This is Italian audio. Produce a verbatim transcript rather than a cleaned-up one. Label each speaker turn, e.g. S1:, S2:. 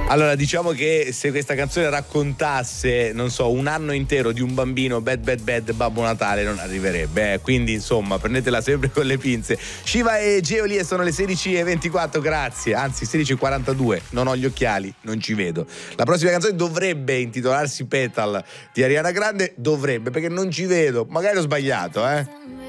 S1: Allora, diciamo che se questa canzone raccontasse, non so, un anno intero di un bambino bad bad bad Babbo Natale non arriverebbe, eh. Quindi insomma prendetela sempre con le pinze. Shiva e Geoli, e sono le sedici e ventiquattro, grazie, anzi sedici e quarantadue, non ho gli occhiali, non ci vedo. La prossima canzone dovrebbe intitolarsi Petal di Ariana Grande, dovrebbe, perché non ci vedo, magari ho sbagliato, eh.